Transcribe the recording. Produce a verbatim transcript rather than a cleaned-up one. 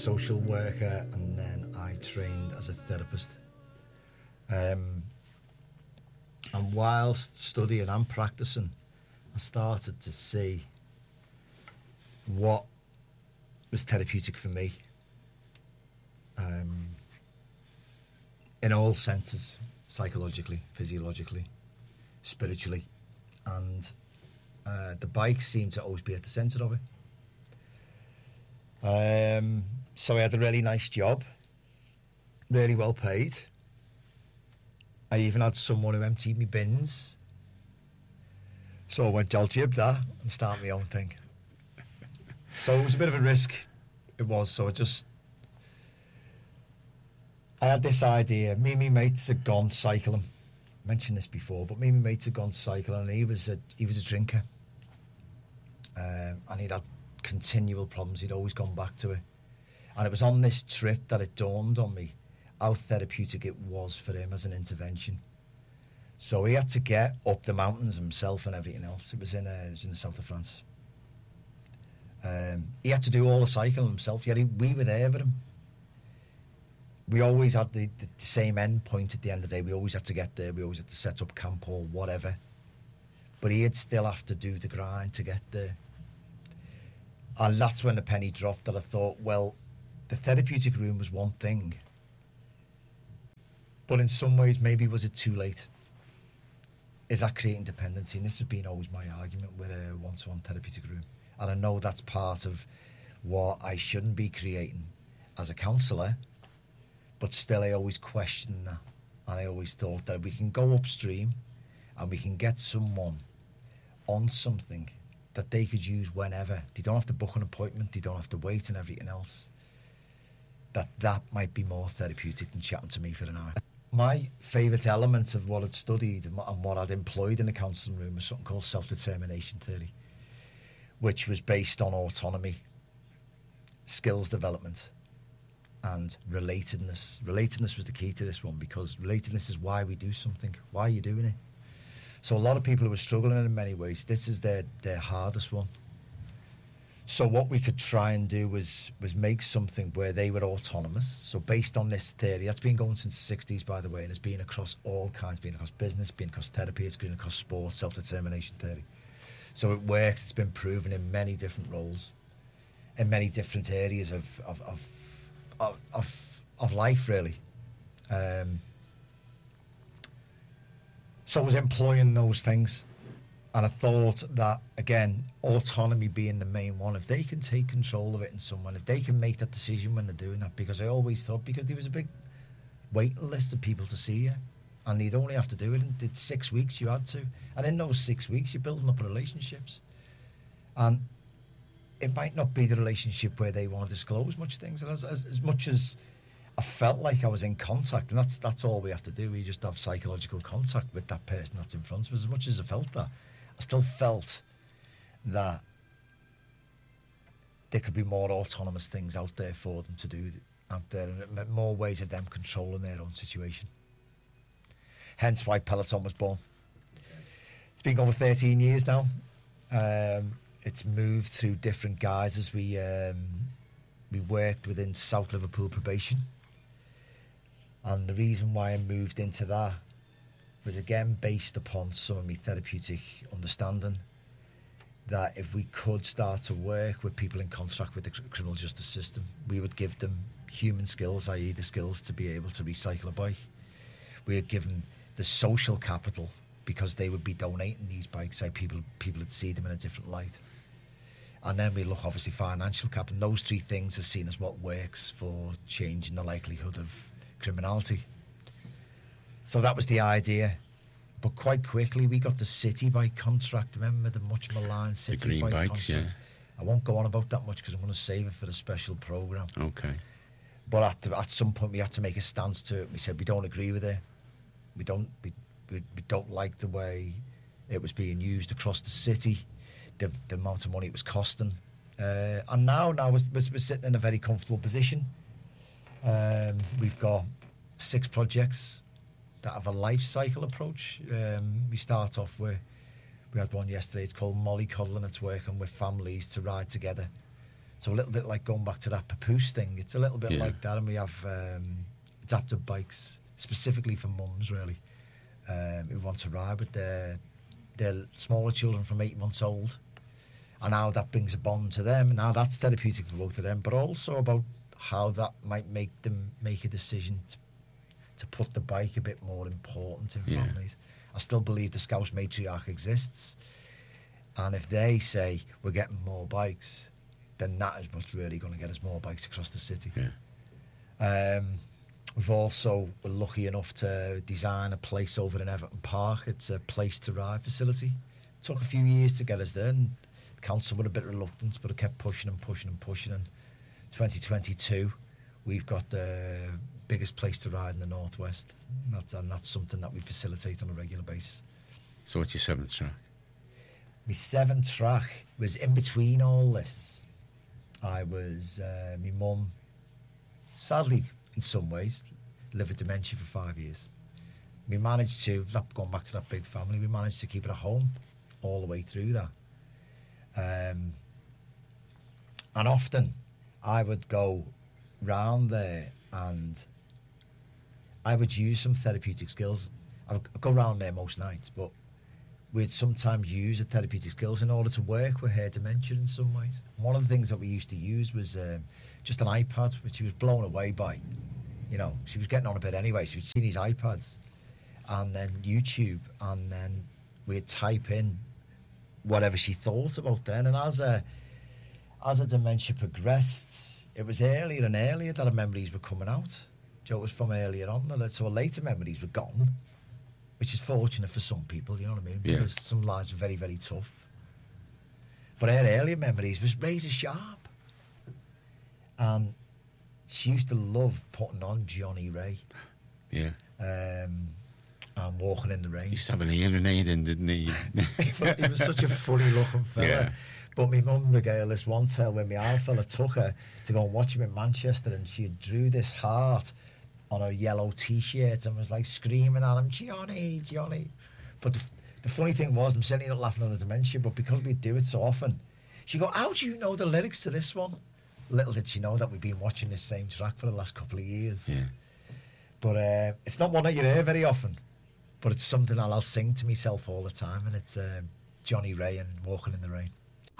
social worker, and then I trained as a therapist. Um, and whilst studying and practicing, I started to see what was therapeutic for me, um, in all senses, psychologically, physiologically, spiritually, and uh, the bike seemed to always be at the centre of it. Um, so I had a really nice job, really well paid. I even had someone who emptied me bins. So I went, I'll jib that and start my own thing. So it was a bit of a risk. It was. So I just, I had this idea. Me and my mates had gone cycling. I mentioned this before, but me and my mates had gone cycling, and he was a he was a drinker, um, and he'd had continual problems. He'd always gone back to it, and it was on this trip that it dawned on me how therapeutic it was for him as an intervention. So he had to get up the mountains himself and everything else. It was in uh, it was in the south of France. Um, he had to do all the cycling himself. Yet he, we were there with him. We always had the, the, the same end point at the end of the day. We always had to get there. We always had to set up camp or whatever. But he'd still have to do the grind to get there. And that's when the penny dropped, that I thought, well, the therapeutic room was one thing. But in some ways, maybe was it too late? Is that creating dependency? And this has been always my argument with a one-to-one therapeutic room. And I know that's part of what I shouldn't be creating as a counsellor, but still I always questioned that. And I always thought that if we can go upstream and we can get someone on something that they could use whenever, they don't have to book an appointment, they don't have to wait and everything else, that that might be more therapeutic than chatting to me for an hour. My favourite element of what I'd studied and what I'd employed in the counselling room was something called self-determination theory, which was based on autonomy, skills development, and relatedness. Relatedness was the key to this one, because relatedness is why we do something. Why are you doing it? So a lot of people who are struggling in many ways, this is their, their hardest one. So what we could try and do was was make something where they were autonomous. So based on this theory, that's been going since the sixties, by the way, and it's been across all kinds, been across business, been across therapy, it's been across sports, self-determination theory. So it works, it's been proven in many different roles, in many different areas of of of of, of, of life, really. Um, so I was employing those things. And I thought that, again, autonomy being the main one, if they can take control of it in someone, if they can make that decision when they're doing that, because I always thought, because there was a big waiting list of people to see you, and you'd only have to do it in it's six weeks you had to. And in those six weeks, you're building up relationships. And it might not be the relationship where they want to disclose much things. And as, as, as much as I felt like I was in contact, and that's that's all we have to do, we just have psychological contact with that person that's in front of us. As much as I felt that, I still felt that there could be more autonomous things out there for them to do out there, and more ways of them controlling their own situation. Hence why Peloton was born. It's been going for thirteen years now. Um, it's moved through different guises. We um, we worked within South Liverpool Probation, and the reason why I moved into that was again based upon some of my therapeutic understanding, that if we could start to work with people in contact with the criminal justice system, we would give them human skills, that is the skills to be able to recycle a bike. We would give them the social capital, because they would be donating these bikes, so people people would see them in a different light. And then we look, obviously, financial capital. And those three things are seen as what works for changing the likelihood of criminality. So that was the idea. But quite quickly, we got the City Bike contract. Remember the much maligned City the green Bike bikes, contract? yeah. I won't go on about that much because I'm going to save it for the special programme. Okay. But at, the, at some point, we had to make a stance to it. We said we don't agree with it. We don't we, we, we don't like the way it was being used across the city, the, the amount of money it was costing. Uh, and now, now we're, we're sitting in a very comfortable position. Um, we've got six projects that have a life cycle approach. Um, we start off with, we had one yesterday, it's called Mollycoddle, and it's working with families to ride together So a little bit like going back to that Papoose thing. It's a little bit Yeah. like that, and we have um, adapted bikes specifically for mums, really, um, who want to ride with their their smaller children from eight months old, and how that brings a bond to them, and how that's therapeutic for both of them, but also about how that might make them make a decision to, to put the bike a bit more important in Yeah. families. I still believe the Scouse matriarch exists, and if they say we're getting more bikes, then that is what's really going to get us more bikes across the city. Yeah. Um, we've also were lucky enough to design a place over in Everton Park. It's a place to ride facility. Took a few years to get us there, and the council were a bit reluctant, but it kept pushing and pushing and pushing. And twenty twenty-two, we've got the biggest place to ride in the Northwest. And that's, and that's something that we facilitate on a regular basis. So what's your seventh track? My seventh track was in between all this. I was, uh, my mum, sadly, in some ways, lived with dementia for five years. We managed to, that going back to that big family, we managed to keep it at home all the way through that. Um, and often I would go round there and I would use some therapeutic skills. I would go round there most nights, but we'd sometimes use the therapeutic skills in order to work with her dementia in some ways. One of the things that we used to use was um, just an iPad, which she was blown away by. You know, she was getting on a bit anyway, so we'd see these iPads and then YouTube, and then we'd type in whatever she thought about then. And as a, as her dementia progressed, it was earlier and earlier that her memories were coming out. So it was from earlier on, so her later memories were gone, which is fortunate for some people, you know what I mean? Yeah. Because some lives are very, very tough. But her earlier memories was razor sharp. And she used to love putting on Johnny Ray Yeah. um, and Walking in the Rain. He used to have an hearing aid in, didn't he? He was such a funny looking fella. Yeah. But my mum regaled this one tale when my old fella took her to go and watch him in Manchester, and she drew this heart on a yellow t-shirt and was like screaming at him, Johnny, Johnny. But the, the funny thing was, I'm certainly not laughing on the dementia, but because we do it so often, she'd go, how do you know the lyrics to this one? Little did she know that we've been watching this same track for the last couple of years. Yeah. But uh, it's not one that you hear very often, but it's something I'll, I'll sing to myself all the time, and it's um, Johnny Ray and Walking in the Rain.